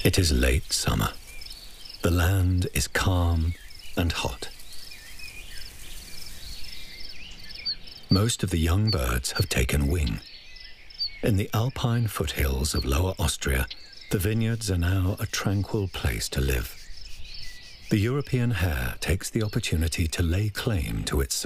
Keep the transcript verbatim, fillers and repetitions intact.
It is late summer. The land is calm and hot. Most of the young birds have taken wing. In the alpine foothills of Lower Austria, the vineyards are now a tranquil place to live. The European hare takes the opportunity to lay claim to its